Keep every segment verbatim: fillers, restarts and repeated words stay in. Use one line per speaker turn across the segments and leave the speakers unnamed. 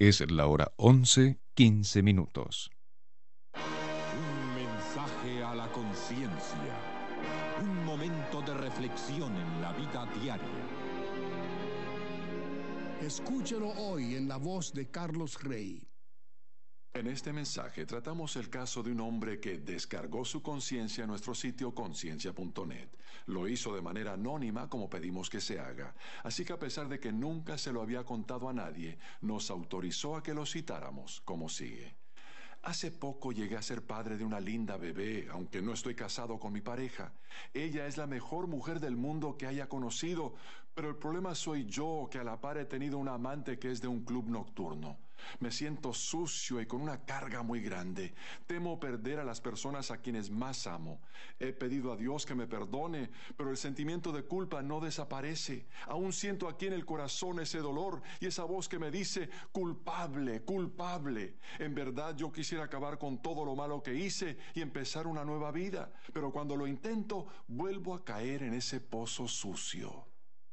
Es la hora once, quince minutos.
Un mensaje a la conciencia. Un momento de reflexión en la vida diaria.
Escúchelo hoy en la voz de Carlos Rey.
En este mensaje tratamos el caso de un hombre que descargó su conciencia en nuestro sitio conciencia punto net. Lo hizo de manera anónima como pedimos que se haga. Así que a pesar de que nunca se lo había contado a nadie, nos autorizó a que lo citáramos como sigue. Hace poco llegué a ser padre de una linda bebé, aunque no estoy casado con mi pareja. Ella es la mejor mujer del mundo que haya conocido, pero el problema soy yo, que a la par he tenido una amante que es de un club nocturno. Me siento sucio y con una carga muy grande. Temo perder a las personas a quienes más amo. He pedido a Dios que me perdone, pero el sentimiento de culpa no desaparece. Aún siento aquí en el corazón ese dolor y esa voz que me dice, culpable, culpable. En verdad yo quisiera acabar con todo lo malo que hice y empezar una nueva vida, pero cuando lo intento, vuelvo a caer en ese pozo sucio.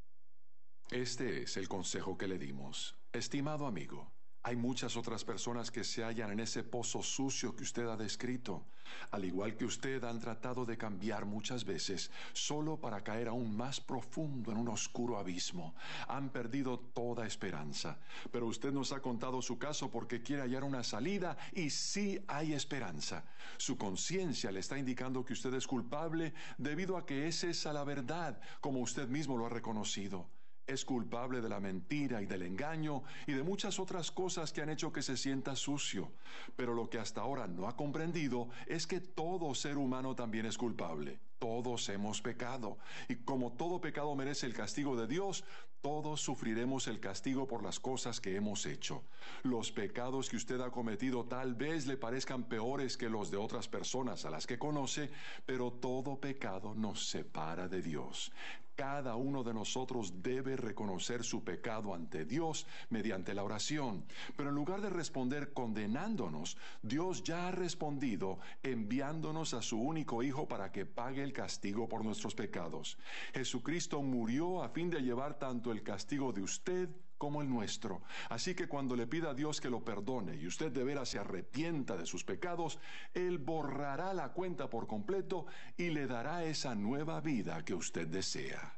Este es el consejo que le dimos. Estimado amigo, hay muchas otras personas que se hallan en ese pozo sucio que usted ha descrito. Al igual que usted, han tratado de cambiar muchas veces, solo para caer aún más profundo en un oscuro abismo. Han perdido toda esperanza. Pero usted nos ha contado su caso porque quiere hallar una salida, y sí hay esperanza. Su conciencia le está indicando que usted es culpable debido a que es esa la verdad, como usted mismo lo ha reconocido. Es culpable de la mentira y del engaño y de muchas otras cosas que han hecho que se sienta sucio. Pero lo que hasta ahora no ha comprendido es que todo ser humano también es culpable. Todos hemos pecado. Y como todo pecado merece el castigo de Dios, todos sufriremos el castigo por las cosas que hemos hecho. Los pecados que usted ha cometido tal vez le parezcan peores que los de otras personas a las que conoce, pero todo pecado nos separa de Dios. Cada uno de nosotros debe reconocer su pecado ante Dios mediante la oración. Pero en lugar de responder condenándonos, Dios ya ha respondido enviándonos a su único Hijo para que pague el castigo por nuestros pecados. Jesucristo murió a fin de llevar tanto el castigo de usted como el nuestro. Así que cuando le pida a Dios que lo perdone y usted de veras se arrepienta de sus pecados, Él borrará la cuenta por completo y le dará esa nueva vida que usted desea.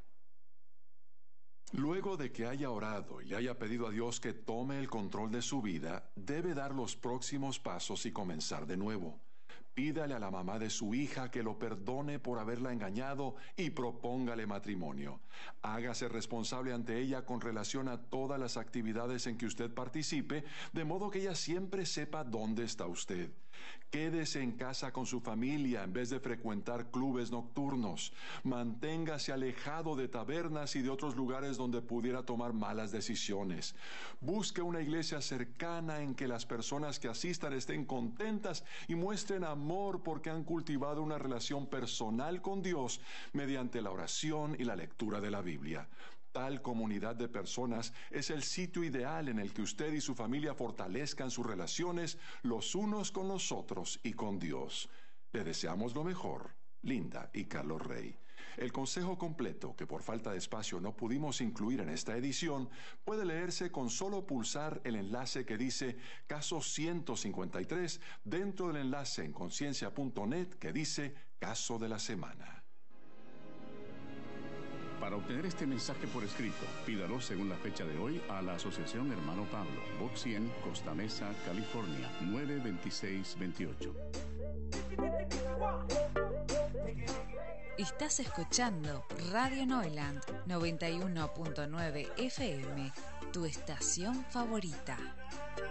Luego de que haya orado y le haya pedido a Dios que tome el control de su vida, debe dar los próximos pasos y comenzar de nuevo. Pídale a la mamá de su hija que lo perdone por haberla engañado y propóngale matrimonio. Hágase responsable ante ella con relación a todas las actividades en que usted participe, de modo que ella siempre sepa dónde está usted. Quédese en casa con su familia en vez de frecuentar clubes nocturnos. Manténgase alejado de tabernas y de otros lugares donde pudiera tomar malas decisiones. Busque una iglesia cercana en que las personas que asistan estén contentas y muestren amor porque han cultivado una relación personal con Dios mediante la oración y la lectura de la Biblia. Tal comunidad de personas es el sitio ideal en el que usted y su familia fortalezcan sus relaciones los unos con los otros y con Dios. Le deseamos lo mejor, Linda y Carlos Rey. El consejo completo, que por falta de espacio no pudimos incluir en esta edición, puede leerse con solo pulsar el enlace que dice Caso ciento cincuenta y tres dentro del enlace en conciencia punto net que dice Caso de la Semana.
Para obtener este mensaje por escrito, pídalo según la fecha de hoy a la Asociación Hermano Pablo, Box cien, Costa Mesa, California, nueve veintiséis veintiocho.
Estás escuchando Radio Neuland noventa y uno punto nueve F M, tu estación favorita.